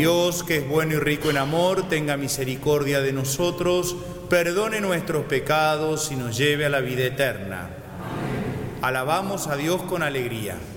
Dios, que es bueno y rico en amor, tenga misericordia de nosotros, perdone nuestros pecados y nos lleve a la vida eterna. Amén. Alabamos a Dios con alegría.